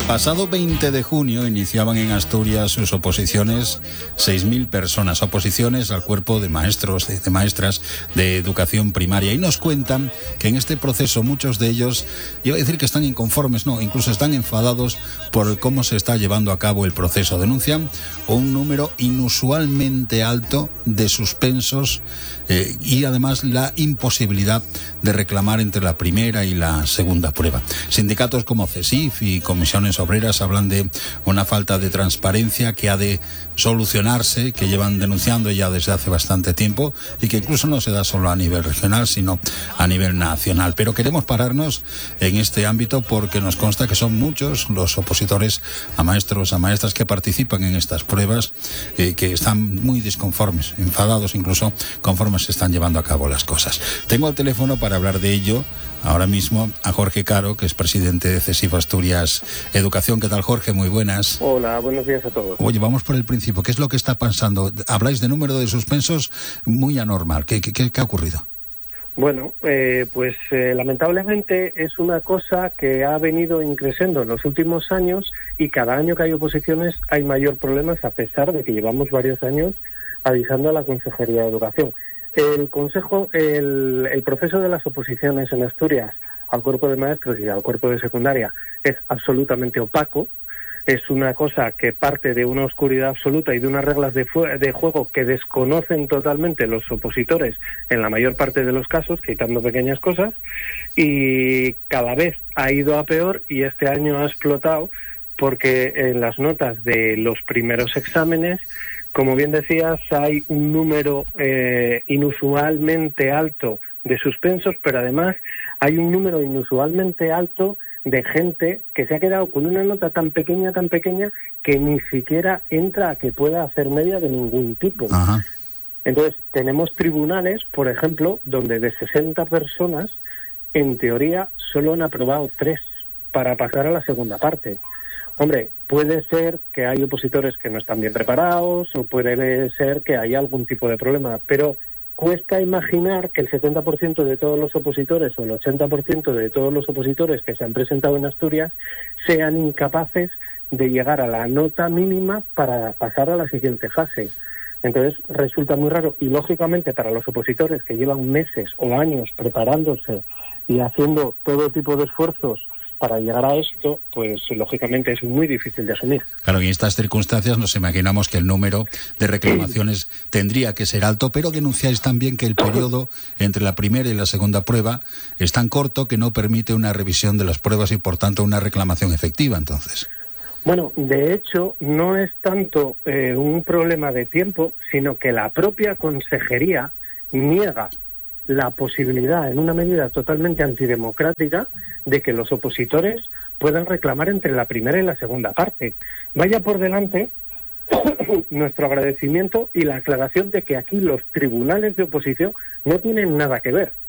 Pasado 20 de junio iniciaban en Asturias sus oposiciones 6.000 personas, oposiciones al cuerpo de maestros, de maestras de educación primaria. Y nos cuentan que en este proceso muchos de ellos, iba a decir que están inconformes, no, incluso están enfadados por cómo se está llevando a cabo el proceso. Denuncian un número inusualmente alto de suspensos y además la imposibilidad de reclamar entre la primera y la segunda prueba. Sindicatos como CESIF y comisiones obreras hablan de una falta de transparencia que ha de solucionarse, que llevan denunciando ya desde hace bastante tiempo y que incluso no se da solo a nivel regional, sino a nivel nacional. Pero queremos pararnos en este ámbito porque nos consta que son muchos los opositores a maestros, a maestras que participan en estas pruebas, que están muy disconformes, enfadados incluso, conforme se están llevando a cabo las cosas. Tengo el teléfono para hablar de ello ahora mismo a Jorge Caro, que es presidente de CESIF Asturias Educación. ¿Qué tal, Jorge? Muy buenas. Hola, buenos días a todos. Oye, vamos por el principio. ¿Qué es lo que está pasando? Habláis de número de suspensos muy anormal. ¿Qué ha ocurrido? Bueno, lamentablemente es una cosa que ha venido increciendo en los últimos años y cada año que hay oposiciones hay mayor problemas, a pesar de que llevamos varios años avisando a la Consejería de Educación. El proceso de las oposiciones en Asturias al cuerpo de maestros y al cuerpo de secundaria es absolutamente opaco. Es una cosa que parte de una oscuridad absoluta y de unas reglas de juego que desconocen totalmente los opositores en la mayor parte de los casos, quitando pequeñas cosas, y cada vez ha ido a peor y este año ha explotado porque en las notas de los primeros exámenes, como bien decías, hay un número inusualmente alto de suspensos, pero además hay un número inusualmente alto de gente que se ha quedado con una nota tan pequeña, que ni siquiera entra a que pueda hacer media de ningún tipo. Ajá. Entonces, tenemos tribunales, por ejemplo, donde de 60 personas, en teoría, solo han aprobado 3 para pasar a la segunda parte. Hombre, puede ser que hay opositores que no están bien preparados o puede ser que haya algún tipo de problema, pero cuesta imaginar que el 70% de todos los opositores o el 80% de todos los opositores que se han presentado en Asturias sean incapaces de llegar a la nota mínima para pasar a la siguiente fase. Entonces resulta muy raro y lógicamente para los opositores que llevan meses o años preparándose y haciendo todo tipo de esfuerzos para llegar a esto, pues lógicamente es muy difícil de asumir. Claro, y en estas circunstancias nos imaginamos que el número de reclamaciones tendría que ser alto, pero denunciáis también que el periodo entre la primera y la segunda prueba es tan corto que no permite una revisión de las pruebas y, por tanto, una reclamación efectiva, entonces. Bueno, de hecho, no es tanto un problema de tiempo, sino que la propia consejería niega la posibilidad, en una medida totalmente antidemocrática, de que los opositores puedan reclamar entre la primera y la segunda parte. Vaya por delante nuestro agradecimiento y la aclaración de que aquí los tribunales de oposición no tienen nada que ver.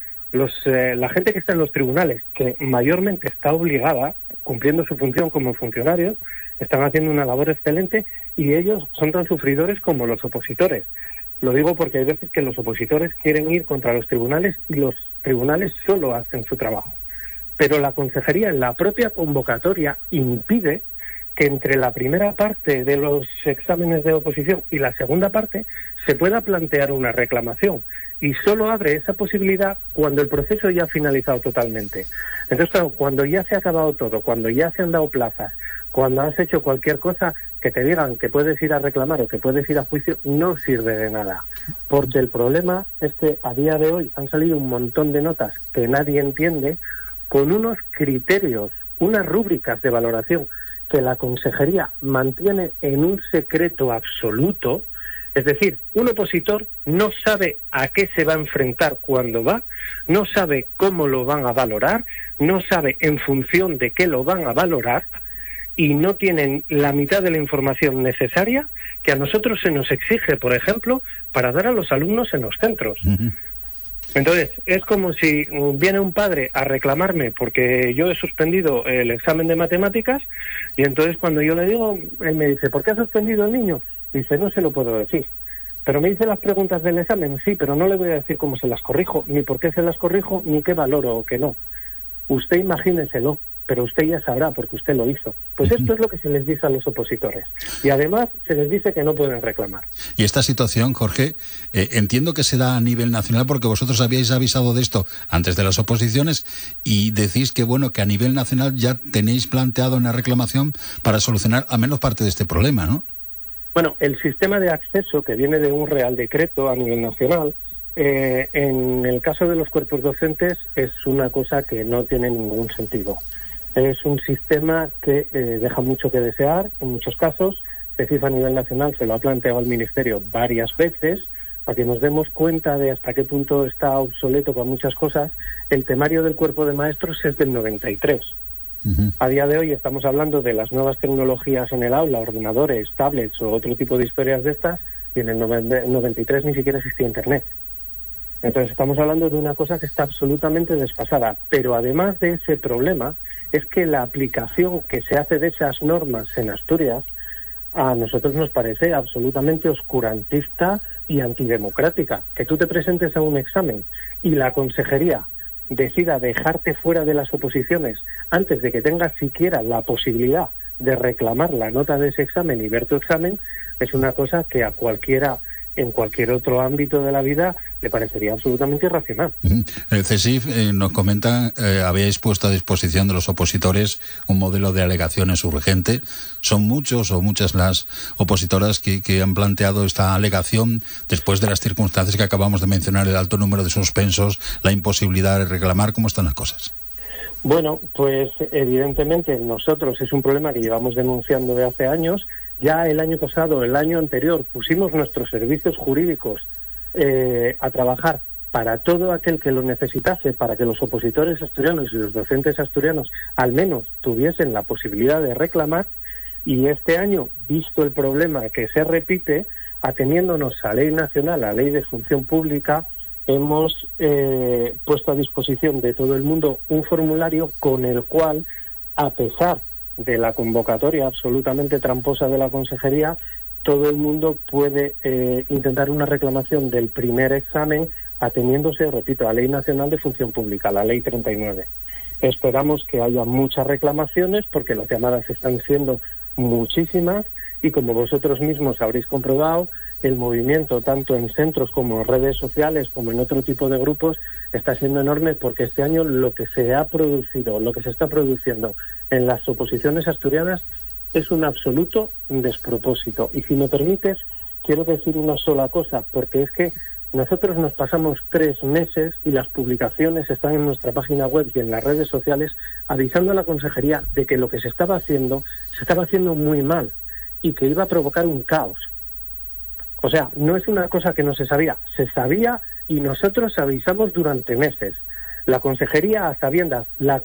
La gente que está en los tribunales, que mayormente está obligada, cumpliendo su función como funcionarios, están haciendo una labor excelente y ellos son tan sufridores como los opositores. Lo digo porque hay veces que los opositores quieren ir contra los tribunales y los tribunales solo hacen su trabajo. Pero la consejería en la propia convocatoria impide que entre la primera parte de los exámenes de oposición y la segunda parte se pueda plantear una reclamación. Y solo abre esa posibilidad cuando el proceso ya ha finalizado totalmente. Entonces, claro, cuando ya se ha acabado todo, cuando ya se han dado plazas, cuando has hecho cualquier cosa, que te digan que puedes ir a reclamar o que puedes ir a juicio, no sirve de nada. Porque el problema es que a día de hoy han salido un montón de notas que nadie entiende, con unos criterios, unas rúbricas de valoración que la consejería mantiene en un secreto absoluto. Es decir, un opositor no sabe a qué se va a enfrentar cuando va, no sabe cómo lo van a valorar, no sabe en función de qué lo van a valorar y no tienen la mitad de la información necesaria que a nosotros se nos exige, por ejemplo, para dar a los alumnos en los centros. Uh-huh. Entonces, es como si viene un padre a reclamarme porque yo he suspendido el examen de matemáticas y entonces cuando yo le digo, él me dice, ¿por qué ha suspendido el niño? Dice, no se lo puedo decir. Pero me dice las preguntas del examen, sí, pero no le voy a decir cómo se las corrijo, ni por qué se las corrijo, ni qué valoro o qué no. Usted imagíneselo. pero usted ya sabrá porque usted lo hizo. Pues esto es lo que se les dice a los opositores. Y además se les dice que no pueden reclamar. Y esta situación, Jorge, entiendo que se da a nivel nacional porque vosotros habíais avisado de esto antes de las oposiciones y decís que, bueno, que a nivel nacional ya tenéis planteado una reclamación para solucionar al menos parte de este problema, ¿no? Bueno, el sistema de acceso que viene de un Real Decreto a nivel nacional, en el caso de los cuerpos docentes es una cosa que no tiene ningún sentido. Es un sistema que deja mucho que desear en muchos casos. CECIF a nivel nacional se lo ha planteado al Ministerio varias veces para que nos demos cuenta de hasta qué punto está obsoleto para muchas cosas. El temario del cuerpo de maestros es del 93. A día de hoy estamos hablando de las nuevas tecnologías en el aula, ordenadores, tablets o otro tipo de historias de estas, y en el 93 ni siquiera existía Internet. Entonces estamos hablando de una cosa que está absolutamente desfasada. Pero además de ese problema, es que la aplicación que se hace de esas normas en Asturias a nosotros nos parece absolutamente oscurantista y antidemocrática. Que tú te presentes a un examen y la consejería decida dejarte fuera de las oposiciones antes de que tengas siquiera la posibilidad de reclamar la nota de ese examen y ver tu examen, es una cosa que a cualquiera, en cualquier otro ámbito de la vida, le parecería absolutamente irracional. El CESIF nos comenta, habíais puesto a disposición de los opositores un modelo de alegaciones urgente. Son muchos o muchas las opositoras que han planteado esta alegación después de las circunstancias que acabamos de mencionar, el alto número de suspensos, la imposibilidad de reclamar. ¿Cómo están las cosas? Bueno, pues evidentemente nosotros es un problema que llevamos denunciando de hace años. Ya el año pasado, el año anterior, pusimos nuestros servicios jurídicos a trabajar para todo aquel que lo necesitase, para que los opositores asturianos y los docentes asturianos al menos tuviesen la posibilidad de reclamar. Y este año, visto el problema que se repite, ateniéndonos a ley nacional, a ley de función pública, hemos puesto a disposición de todo el mundo un formulario con el cual, a pesar de la convocatoria absolutamente tramposa de la consejería, todo el mundo puede intentar una reclamación del primer examen ateniéndose, repito, a Ley Nacional de Función Pública, la Ley 39. Esperamos que haya muchas reclamaciones porque las llamadas están siendo muchísimas y como vosotros mismos habréis comprobado, el movimiento tanto en centros como en redes sociales como en otro tipo de grupos está siendo enorme porque este año lo que se ha producido, lo que se está produciendo en las oposiciones asturianas es un absoluto despropósito. Y si me permites, quiero decir una sola cosa, porque es que nosotros nos pasamos 3 meses y las publicaciones están en nuestra página web y en las redes sociales avisando a la consejería de que lo que se estaba haciendo muy mal y que iba a provocar un caos. O sea, no es una cosa que no se sabía y nosotros avisamos durante meses. La consejería a sabiendas, la